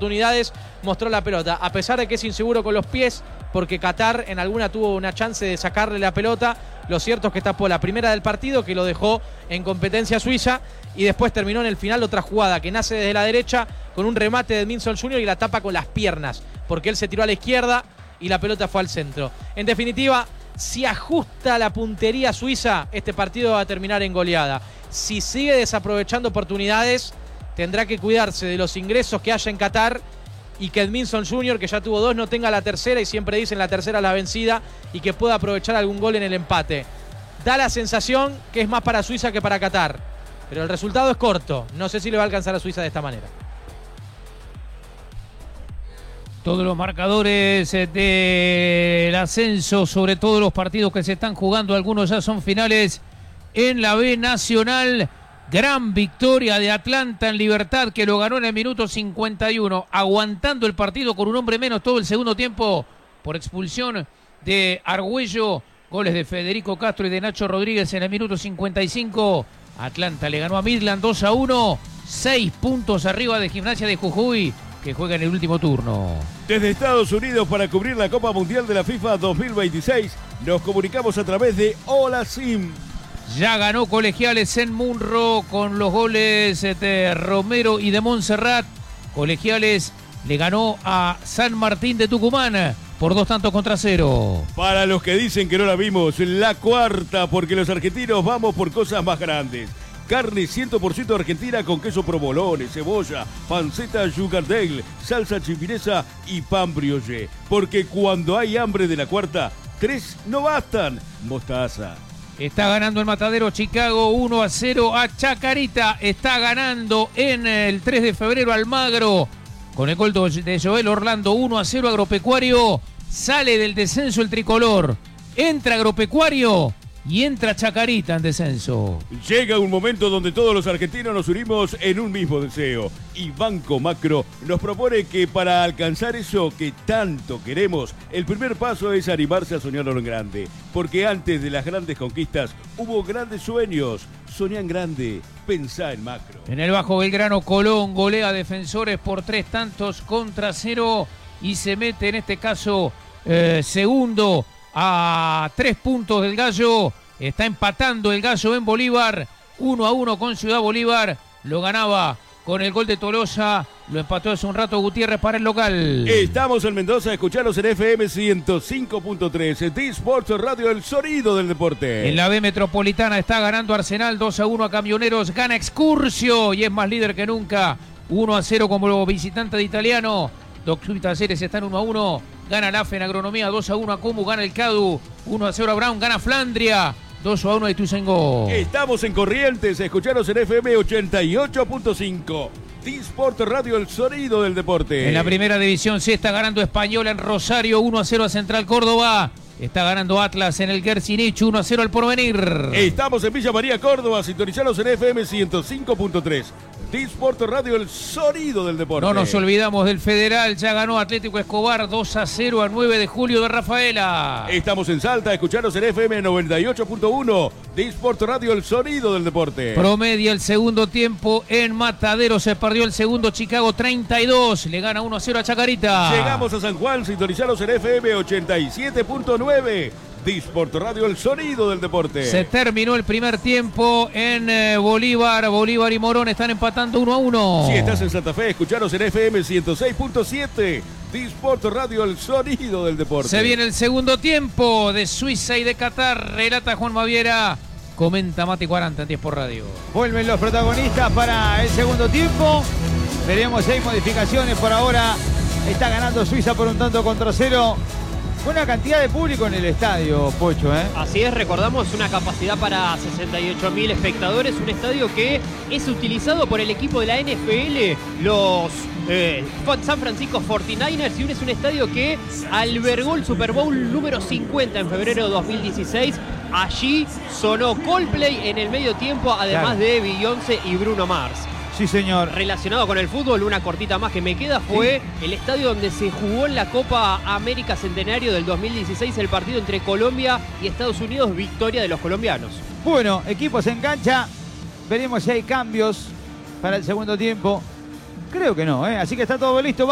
oportunidades mostró la pelota, a pesar de que es inseguro con los pies, porque Qatar en alguna tuvo una chance de sacarle la pelota. Lo cierto es que tapó la primera del partido, que lo dejó en competencia suiza, y después terminó en el final otra jugada que nace desde la derecha con un remate de Edminson Jr. y la tapa con las piernas, porque él se tiró a la izquierda y la pelota fue al centro. En definitiva, si ajusta la puntería suiza, este partido va a terminar en goleada. Si sigue desaprovechando oportunidades, tendrá que cuidarse de los ingresos que haya en Qatar y que Edminson Jr., que ya tuvo 2, no tenga la tercera, y siempre dicen la tercera la vencida, y que pueda aprovechar algún gol en el empate. Da la sensación que es más para Suiza que para Qatar, pero el resultado es corto. No sé si le va a alcanzar a Suiza de esta manera. Todos los marcadores del ascenso, sobre todo los partidos que se están jugando, algunos ya son finales en la B Nacional. Gran victoria de Atlanta en Libertad, que lo ganó en el minuto 51, aguantando el partido con un hombre menos todo el segundo tiempo por expulsión de Argüello. Goles de Federico Castro y de Nacho Rodríguez en el minuto 55. Atlanta le ganó a Midland 2-1, 6 puntos arriba de Gimnasia de Jujuy, que juega en el último turno. Desde Estados Unidos, para cubrir la Copa Mundial de la FIFA 2026, nos comunicamos a través de Hola Sim. Ya ganó Colegiales en Munro con los goles de Romero y de Montserrat. Colegiales le ganó a San Martín de Tucumán por 2-0. Para los que dicen que no la vimos, la cuarta, porque los argentinos vamos por cosas más grandes. Carne 100% argentina con queso provolone, cebolla, panceta yugardale, salsa chipinesa y pan brioche. Porque cuando hay hambre de la cuarta, 3 no bastan. Mostaza. Está ganando el Matadero Chicago 1-0 a Chacarita. Está ganando en el 3 de febrero Almagro con el gol de Joel Orlando 1-0 Agropecuario. Sale del descenso el tricolor. Entra Agropecuario y entra Chacarita en descenso. Llega un momento donde todos los argentinos nos unimos en un mismo deseo. Y Banco Macro nos propone que para alcanzar eso que tanto queremos, el primer paso es animarse a soñar en grande. Porque antes de las grandes conquistas hubo grandes sueños. Soñá en grande, pensá en Macro. En el Bajo Belgrano, Colón golea a Defensores por 3-0 y se mete en este caso segundo a 3 puntos del Gallo. Está empatando el Gallo en Bolívar 1-1 con Ciudad Bolívar. Lo ganaba con el gol de Tolosa. Lo empató hace un rato Gutiérrez para el local. Estamos en Mendoza, escucharos en FM 105.3. D-Sports Radio, el sonido del deporte. En la B Metropolitana está ganando Arsenal 2-1 a Camioneros. Gana Excursio y es más líder que nunca. 1-0 como visitante de Italiano. Doctor Talleres está en 1-1. Gana la AFE en Agronomía 2-1 a Comu. Gana el CADU 1-0 a Brown. Gana Flandria 2-1 a Ituzaingó. Estamos en Corrientes, escucharos en FM 88.5. D-Sport Radio, el sonido del deporte. En la primera división C está ganando Español en Rosario 1-0 a Central Córdoba. Está ganando Atlas en el Gersinich 1-0 al Porvenir. Estamos en Villa María, Córdoba, sintonizaros en FM 105.3. D-Sport Radio, el sonido del deporte. No nos olvidamos del Federal, ya ganó Atlético Escobar 2-0 a 9 de julio de Rafaela. Estamos en Salta, escucharos en FM 98.1. D-Sport Radio, el sonido del deporte. Promedia el segundo tiempo en Matadero, se perdió el segundo, Chicago 32, le gana 1-0 a Chacarita. Llegamos a San Juan, sintonizaros en FM 87.9. D-Sport Radio, el sonido del deporte. Se terminó el primer tiempo en Bolívar. Bolívar y Morón están empatando 1-1. Si estás en Santa Fe, escucharos en FM 106.7. D-Sport Radio, el sonido del deporte. Se viene el segundo tiempo de Suiza y de Qatar. Relata Juan Maviera. Comenta Mati 40 en 10 por Radio. Vuelven los protagonistas para el segundo tiempo. Veremos si hay modificaciones. Por ahora está ganando Suiza por 1-0. Buena cantidad de público en el estadio, Pocho, ¿eh? Así es, recordamos una capacidad para 68.000 espectadores, un estadio que es utilizado por el equipo de la NFL, los San Francisco 49ers, y es un estadio que albergó el Super Bowl número 50 en febrero de 2016. Allí sonó Coldplay en el medio tiempo, además de Beyoncé y Bruno Mars. Sí, señor. Relacionado con el fútbol, una cortita más que me queda fue el estadio donde se jugó en la Copa América Centenario del 2016 el partido entre Colombia y Estados Unidos, victoria de los colombianos. Bueno, equipos en cancha, veremos si hay cambios para el segundo tiempo. Creo que no, ¿eh? Así que está todo listo.